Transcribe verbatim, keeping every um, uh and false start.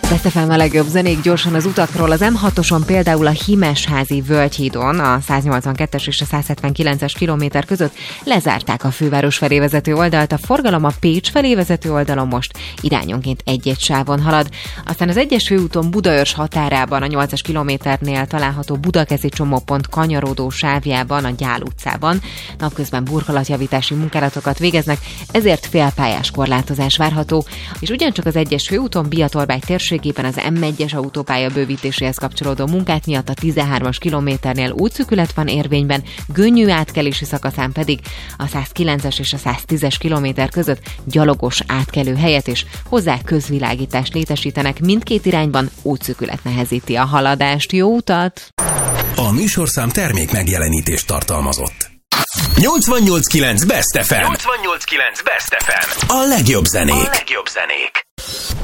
Best ef em a legjobb zenék gyorsan az utakról. Az em hatoson például a Himesházi Völgyhídon a száznyolcvankettes és a százhetvenkilences kilométer között lezárták a főváros felé vezető oldalt. A forgalom a Pécs felé vezető oldalon most irányonként egy-egy sávon halad. Aztán az egyes főúton Budaörs határában a nyolcas kilométernél található Budakeszi csomópont kanyarodó sávjában a Gyál utcában napközben burkolatjavítási munkálatokat végeznek, ezért félpályás korlátozás várható, és ugyancsak az egyes főúton Biatorbágy térségében az em egyes autópálya bővítéséhez kapcsolódó munkák miatt a tizenhármas kilométernél útszűkület van érvényben, Gönyű átkelési szakaszán pedig a százkilences és a száztízes kilométer között gyalogos átkelő helyet és hozzá közvilágítást létesítenek, mindkét irányban útszűkület nehezíti a haladást. Jó utat! A műsorszám termék megjelenítést tartalmazott. nyolcvannyolc kilenc Best ef em. nyolcvannyolc kilenc Best ef em. A legjobb zenék. A legjobb zenék.